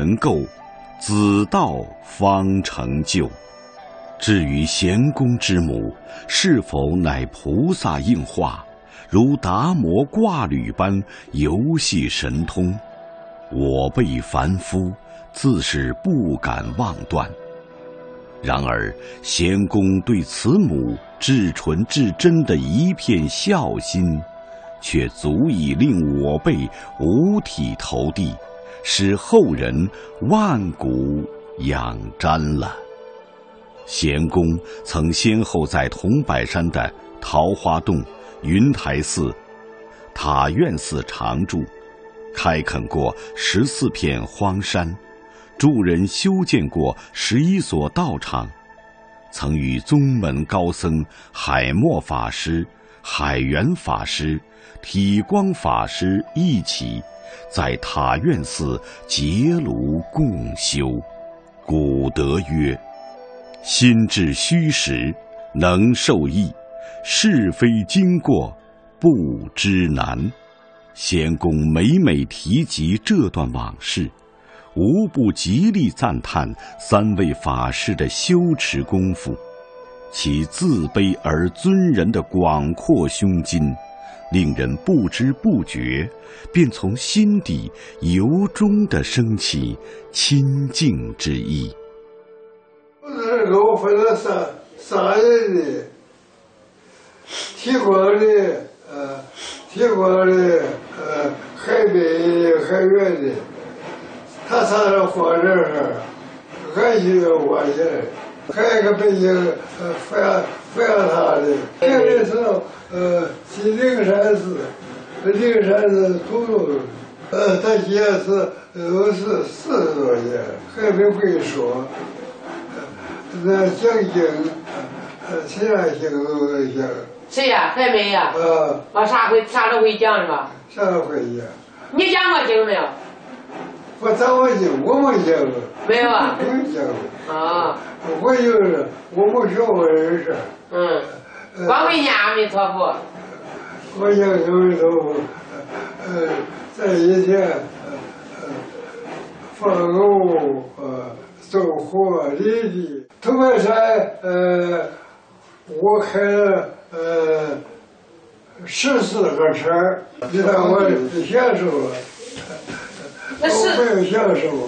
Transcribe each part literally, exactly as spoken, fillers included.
能够，子道方成就。至于贤公之母，是否乃菩萨应化，如达摩挂履般游戏神通，我辈凡夫自是不敢妄断。然而贤公对慈母至纯至真的一片孝心，却足以令我辈五体投地，使后人万古仰瞻了。贤公曾先后在桐柏山的桃花洞、云台寺、塔院寺常住，开垦过十四片荒山，助人修建过十一所道场，曾与宗门高僧海默法师、海源法师、体光法师一起在塔院寺结庐共修。古德曰：心至虚实，能受益；是非经过，不知难。贤公每每提及这段往事，无不极力赞叹三位法师的修持功夫，其自卑而尊人的广阔胸襟，令人不知不觉便从心底由衷地升起亲近之意。 这个我分了三三人的，提光的，呃，提光的，呃，海北的，海远的，他仨人放这儿，俺就要我去，还有一个北京，呃，阜阳阜阳他的，这个是呃，去灵山寺，灵山寺土路，呃，他现在是都是四十多年，还没会说。那讲经，呃，其他经都能讲。 谁呀？海梅呀？ 啊。 啊，啥会啥都会讲是吧？ 啥都会讲。 你讲过经没有？ 我讲过经，我没讲过。 没有啊？ 没讲过。 啊。 我就是我没学过人事。 嗯。光会念阿弥陀佛。 我讲阿弥陀佛，呃，在以前，呃，放牛，呃。走火犁地，桐柏山，呃，我开了呃十四个车，你看我享受了，我没有享受。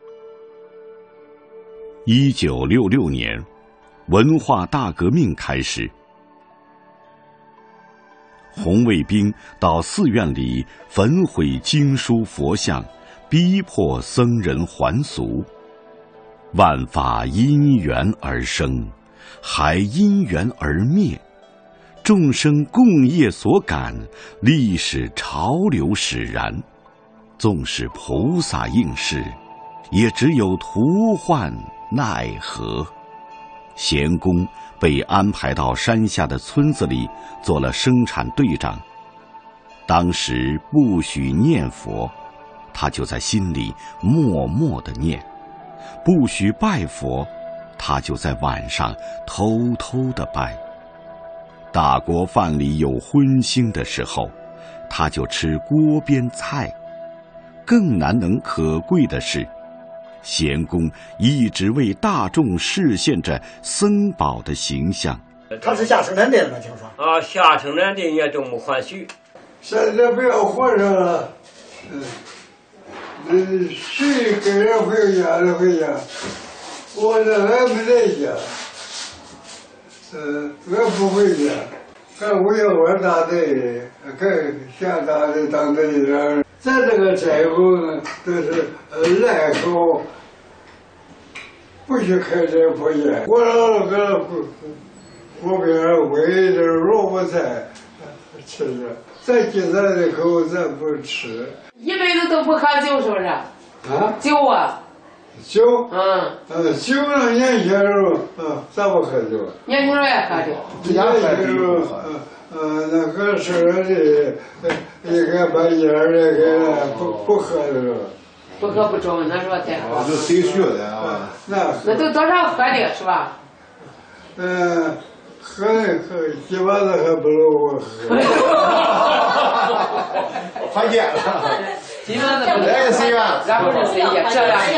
一九六六年，文化大革命开始，红卫兵到寺院里焚毁经书佛像，逼迫僧人还俗。万法因缘而生，还因缘而灭，众生共业所感，历史潮流使然。纵使菩萨应是，也只有徒唤奈何。贤公被安排到山下的村子里做了生产队长，当时不许念佛，他就在心里默默地念。不许拜佛，他就在晚上偷偷地拜。大锅饭里有荤腥的时候，他就吃锅边菜。更难能可贵的是，贤公一直为大众示现着僧宝的形象。 他是下生产队的吗？听说啊，下生产队也都没还许。 现在不要和尚了，嗯。嗯，谁跟人回家就回家，我这俺没在家，嗯，俺不回家，俺我要我大队，俺下大队当队长。咱这个斋后呢，都是呃赖口，不许开斋破烟。我老个不，我给俺煨点萝卜菜吃着，咱今咱的口咱不吃。 一辈子都不喝酒，是不是？ 啊？ 酒啊？ 酒？ 嗯。 呃，酒那年轻时候，嗯，咋不喝酒？ 年轻人也喝酒。 年轻时候，呃呃，那个生产队，应该把烟儿那个不不喝的时候。 不喝不中，那说太好。 就谁学的啊？ 那那都多少喝的是吧？ 嗯，喝喝一般子还不如我喝。 还见了， 基本上都不来个谁呀？ 咱不是谁呀，这样。